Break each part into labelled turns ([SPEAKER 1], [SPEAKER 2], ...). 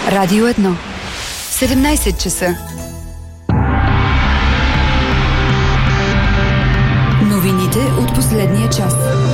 [SPEAKER 1] Радио 1. 17 часа. Новините от последния час.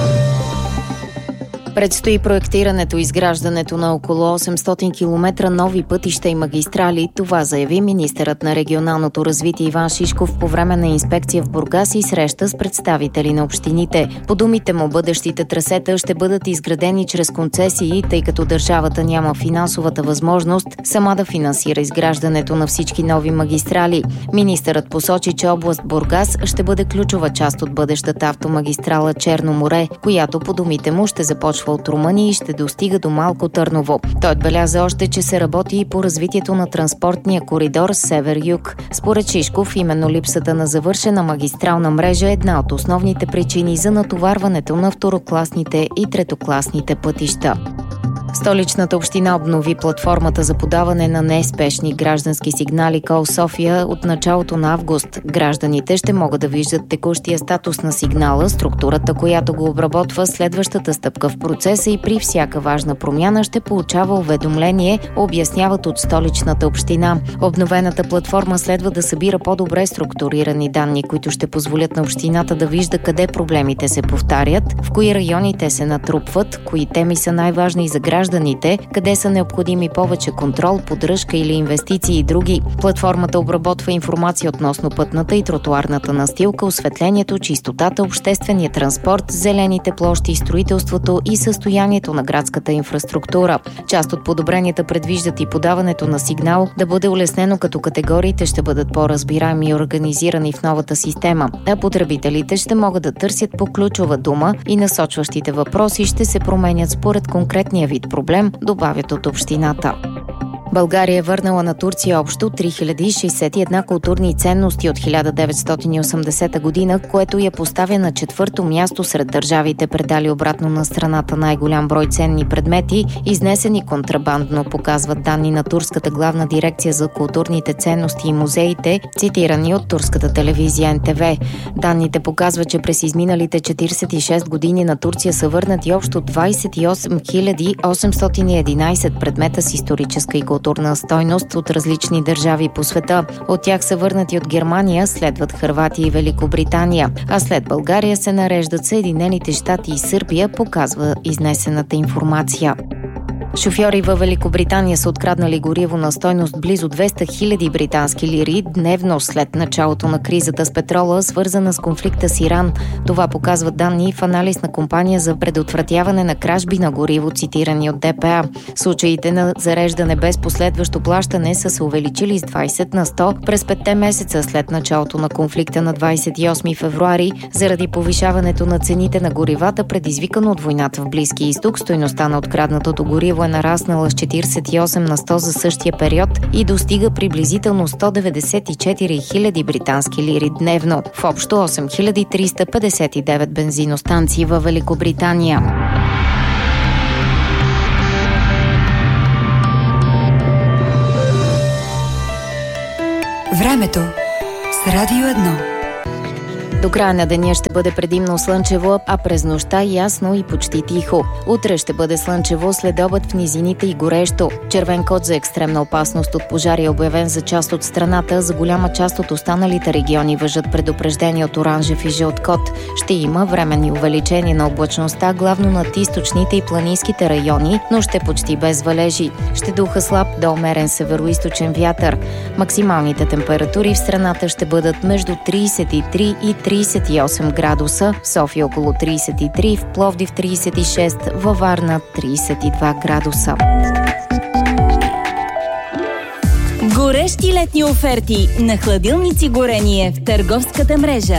[SPEAKER 2] Предстои проектирането и изграждането на около 800 км нови пътища и магистрали. Това заяви министърът на регионалното развитие Иван Шишков по време на инспекция в Бургас и среща с представители на общините. По думите му, бъдещите трасета ще бъдат изградени чрез концесии, тъй като държавата няма финансовата възможност сама да финансира изграждането на всички нови магистрали. Министърът посочи, че област Бургас ще бъде ключова част от бъдещата автомагистрала Черно море, която по думите му ще започва от Румъния и ще достига до Малко Търново. Той отбеляза още, че се работи и по развитието на транспортния коридор Север-Юг. Според Шишков, именно липсата на завършена магистрална мрежа е една от основните причини за натоварването на второкласните и третокласните пътища. Столичната община обнови платформата за подаване на неспешни граждански сигнали Call София от началото на август. Гражданите ще могат да виждат текущия статус на сигнала, структурата, която го обработва, следващата стъпка в процеса и при всяка важна промяна ще получава уведомление, обясняват от Столичната община. Обновената платформа следва да събира по-добре структурирани данни, които ще позволят на общината да вижда къде проблемите се повтарят, в кои райони те се натрупват, кои теми са най-важни за гражданите, къде са необходими повече контрол, поддръжка или инвестиции и други. Платформата обработва информация относно пътната и тротоарната настилка, осветлението, чистотата, обществения транспорт, зелените площи, строителството и състоянието на градската инфраструктура. Част от подобренията предвиждат и подаването на сигнал да бъде улеснено, като категориите ще бъдат по-разбираеми и организирани в новата система, а потребителите ще могат да търсят по ключова дума и насочващите въпроси ще се променят според конкретния вид проблем, добавят от общината. България е върнала на Турция общо 3061 културни ценности от 1980 година, което я поставя на 4-то място сред държавите, предали обратно на страната най-голям брой ценни предмети, изнесени контрабандно, показват данни на турската главна дирекция за културните ценности и музеите, цитирани от турската телевизия НТВ. Данните показват, че през изминалите 46 години на Турция са върнати общо 28 811 предмета с историческа и културна стойност от различни държави по света. От тях са върнати от Германия, следват Хърватия и Великобритания, а след България се нареждат Съединените щати и Сърбия, показва изнесената информация. Шофьори във Великобритания са откраднали гориво на стойност близо 200 000 британски лири дневно след началото на кризата с петрола, свързана с конфликта с Иран. Това показват данни в анализ на компания за предотвратяване на кражби на гориво, цитирани от ДПА. Случаите на зареждане без последващо плащане са се увеличили с 20 на 100 през 5 месеца след началото на конфликта на 28 февруари, заради повишаването на цените на горивата, предизвикано от войната в Близкия изток. Стойността на откраднатото гориво е нараснала с 48 на 100 за същия период и достига приблизително 194 000 британски лири дневно, в общо 8359 бензиностанции във Великобритания.
[SPEAKER 1] Времето с Радио 1.
[SPEAKER 2] До края на деня ще бъде предимно слънчево, а през нощта ясно и почти тихо. Утре ще бъде слънчево, след обед в низините и горещо. Червен код за екстремна опасност от пожари е обявен за част от страната. За голяма част от останалите региони важат предупреждения от оранжев и жълт код. Ще има временни увеличения на облачността, главно над източните и планинските райони, но ще почти без валежи. Ще духа слаб до умерен североизточен вятър. Максималните температури в страната ще бъдат между 33 и 38 градуса, в София около 33, в Пловдив 36, във Варна 32 градуса.
[SPEAKER 3] Горещи летни оферти на хладилници горение в търговската мрежа.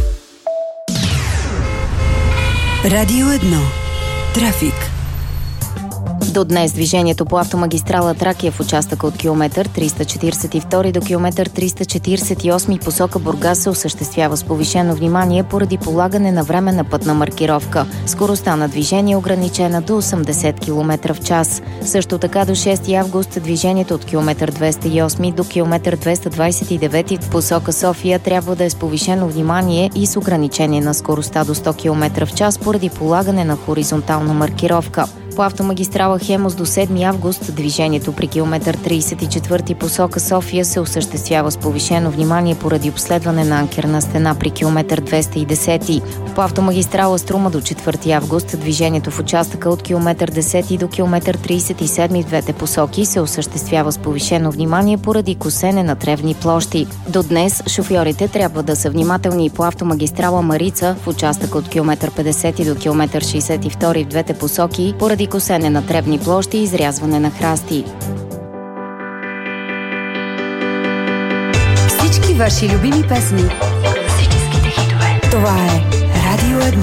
[SPEAKER 1] Радио 1. Трафик.
[SPEAKER 2] До днес движението по автомагистрала Тракия в участъка от километър 342 до километър 348 посока Бургас се осъществява с повишено внимание поради полагане на временна пътна маркировка. Скоростта на движение е ограничена до 80 км в час. Също така до 6 август движението от километър 208 до километър 229 в посока София трябва да е с повишено внимание и с ограничение на скоростта до 100 км в час поради полагане на хоризонтална маркировка. По автомагистрала Хемус до 7 август движението при километър 34 посока София се осъществява с повишено внимание поради обследване на анкерна стена при километър 210. По автомагистрала Струма до 4 август движението в участъка от километър 10 до километър 37 в двете посоки се осъществява с повишено внимание поради косене на тревни площи. До днес шофьорите трябва да са внимателни и по автомагистрала Марица в участък от километър 50 до километър 62 в двете посоки поради косене на тревни площи и изрязване на храсти.
[SPEAKER 1] Всички ваши любими песни. Класическите хитове. Това е Радио 1.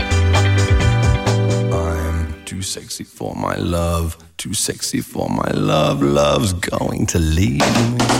[SPEAKER 4] I'm too sexy for my love, too sexy for my love, love's going to leave me.